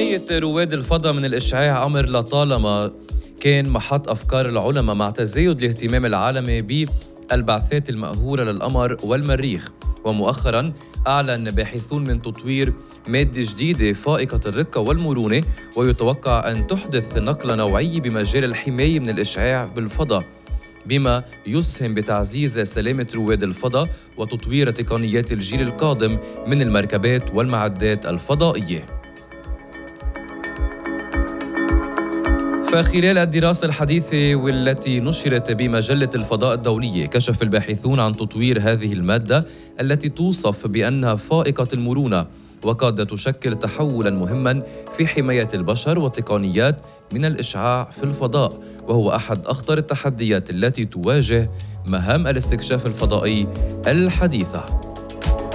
حماية رواد الفضاء من الإشعاع أمر لطالما كان محط أفكار العلماء مع تزايد الاهتمام العالمي بالبعثات المأهورة للقمر والمريخ. ومؤخراً أعلن باحثون من تطوير مادة جديدة فائقة الرقة والمرونة، ويتوقع أن تحدث نقلة نوعية بمجال الحماية من الإشعاع بالفضاء، بما يسهم بتعزيز سلامة رواد الفضاء وتطوير تقنيات الجيل القادم من المركبات والمعدات الفضائية. فخلال الدراسة الحديثة والتي نشرت بمجلة الفضاء الدولية، كشف الباحثون عن تطوير هذه المادة التي توصف بأنها فائقة المرونة، وقد تشكل تحولاً مهماً في حماية البشر والتقنيات من الإشعاع في الفضاء، وهو أحد أخطر التحديات التي تواجه مهام الاستكشاف الفضائي الحديثة.